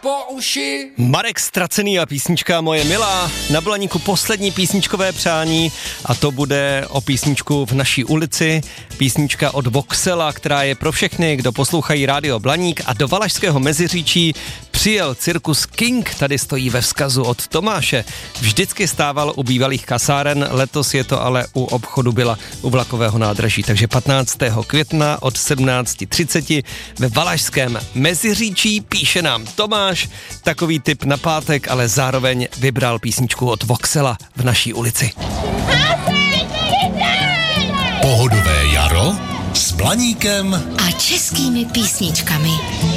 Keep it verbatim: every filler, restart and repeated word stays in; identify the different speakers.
Speaker 1: po uši.
Speaker 2: Marek Ztracený a písnička Moje milá. Na Blaníku poslední písničkové přání a to bude o písničku V naší ulici. Písnička od Voxela, která je pro všechny, kdo poslouchají Rádio Blaník, a do Valašského Meziříčí přijel cirkus King, tady stojí ve vzkazu od Tomáše. Vždycky stával u bývalých kasáren, letos je to ale u obchodu Byla u vlakového nádraží, takže patnáctého května od sedmnáct třicet ve Valašském Meziříčí. Píše nám Tomáš, takový tip na pátek, ale zároveň vybral písničku od Voxela V naší ulici.
Speaker 3: Pohodové jaro s Blaníkem
Speaker 4: a českými písničkami.